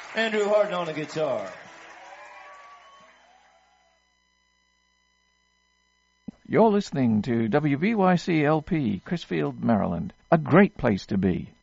Andrew Harden on the guitar. You're listening to WVYC-LP, Chrisfield, Maryland. A great place to be.